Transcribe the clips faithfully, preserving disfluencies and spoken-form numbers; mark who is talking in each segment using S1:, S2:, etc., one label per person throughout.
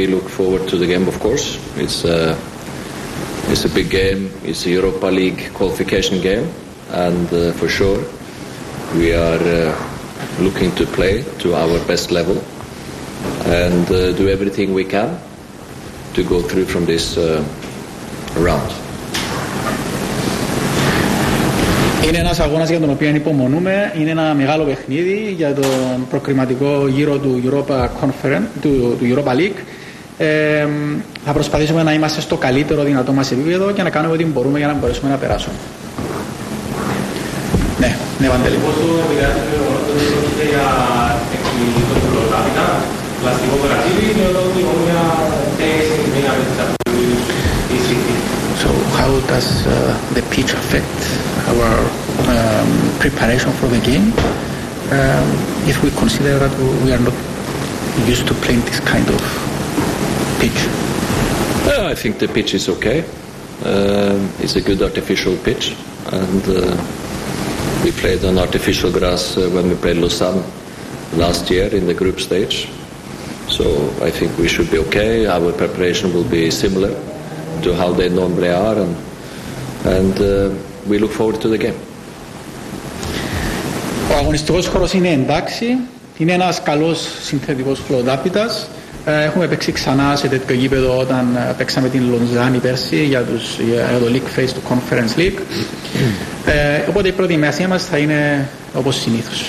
S1: we look forward to the game, of course. It's a, it's a big game. It's a Europa League qualification game. And uh, for sure, we are uh, looking to play to our best level and uh, do everything we can to go through from this uh, round.
S2: Είναι ένας αγώνας για τον οποίο υπομονούμε. Είναι ένα μεγάλο παιχνίδι για τον προκριματικό γύρο του Europa Conference, του, του Europa League. Ε, θα προσπαθήσουμε να είμαστε στο καλύτερο δυνατό μας επίπεδο και να κάνουμε ό,τι μπορούμε για να μπορέσουμε να περάσουμε. Ναι, ναι, Βαντέλη.
S3: Πόσο επηρεάζει το πρόκειται για εκκλητικό πρωτάθλημα, πλαστικό περασίδι, με όλο την ομόνια θέση δύναμη της αυτής της συνθήκης.
S2: So how does uh, the pitch affect our um, preparation for the game um, if we consider that we are not used to playing this kind of pitch?
S1: Uh, I think the pitch is okay. Uh, it's a good artificial pitch, and uh, we played on artificial grass uh, when we played Lausanne last year in the group stage. So I think we should be okay. Our preparation will be similar to how they normally are, and, and uh, we look forward to the game.
S2: Ο αγωνιστικός χώρος είναι εντάξει, είναι ένας καλός συνθετικός φλοντάπιτας. Έχουμε παίξει ξανά σε τέτοιο γήπεδο όταν παίξαμε την Λονζάνη πέρσι για, τους, για το League Phase του Conference League. ε, οπότε η προετοιμασία μας θα είναι όπως συνήθως.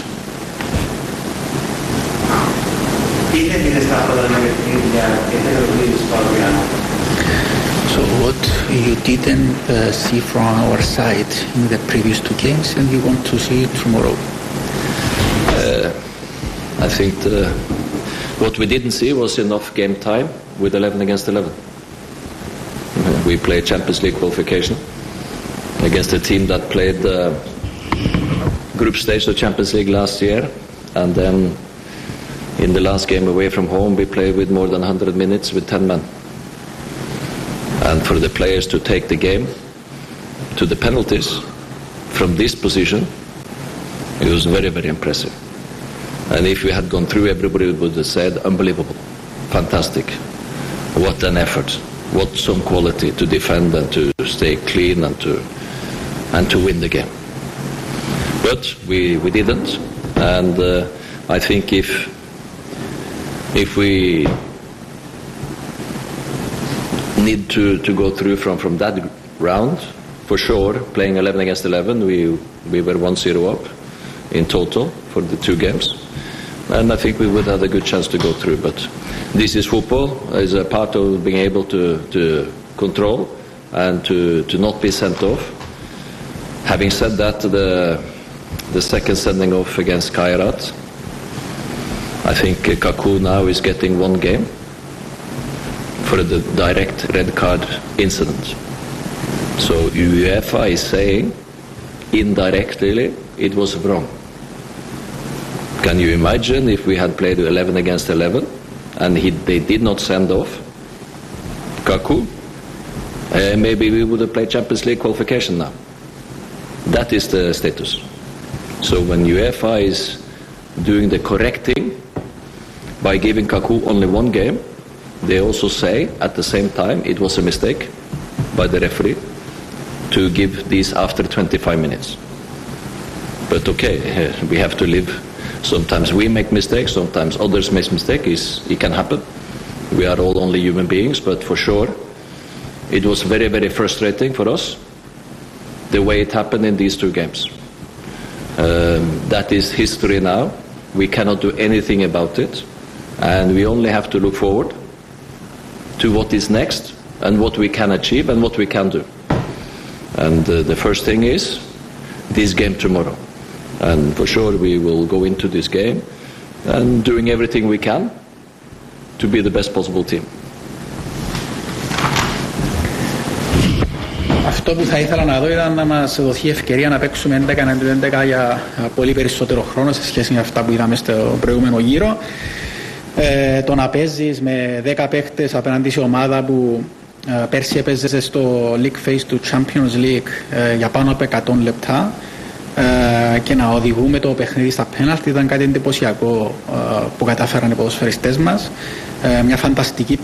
S3: Τι είναι στα πρώτα παιχνίδια και θέλετε στο Αλβιάνο?
S2: So what you didn't uh, see from our side in the previous two games and you want to see tomorrow?
S1: Uh, I think the, what we didn't see was enough game time with eleven against eleven. Uh, we played Champions League qualification against a team that played the group stage of Champions League last year, and then in the last game away from home we played with more than one hundred minutes with ten men. And for the players to take the game to the penalties from this position, it was very, very impressive. And if we had gone through, everybody would have said, unbelievable, fantastic, what an effort, what some quality to defend and to stay clean and to and to win the game. But we, we didn't, and uh, I think if if we need to, to go through from, from that round, for sure, playing eleven against eleven, we, we were one zero up in total for the two games. And I think we would have a good chance to go through. But this is football, is a part of being able to, to control and to, to not be sent off. Having said that, the, the second sending off against Kairat, I think Kaku now is getting one game for the direct red card incident. So UEFA is saying indirectly it was wrong. Can you imagine if we had played eleven against eleven and he, they did not send off Kaku? Uh, maybe we would have played Champions League qualification now. That is the status. So when UEFA is doing the correct thing by giving Kaku only one game, they also say at the same time it was a mistake by the referee to give these after twenty-five minutes. But okay, we have to live. Sometimes we make mistakes, sometimes others make mistakes. It can happen. We are all only human beings, but for sure it was very, very frustrating for us the way it happened in these two games. Um, that is history now. We cannot do anything about it, and we only have to look forward to what is next and what we can achieve and what we can do. And uh, the first thing is this game tomorrow. And for sure we will go into this game and doing everything we can to be the best possible team.
S2: Αυτό που θα ήθελα να δω ήταν να μας δοθεί ευκαιρία να παίξουμε έντεκα εναντίον έντεκα για πολύ περισσότερο χρόνο σε σχέση με αυτά που είδαμε στο προηγούμενο γύρο. Ε, το να παίζεις με δέκα παίχτες απέναντι σε ομάδα που ε, πέρσι έπαιζε στο League Phase του Champions League ε, για πάνω από εκατό λεπτά ε, και να οδηγούμε το παιχνίδι στα πέναλτι ήταν κάτι εντυπωσιακό ε, που κατάφεραν οι ποδοσφαιριστές μας. Ε, μια φανταστική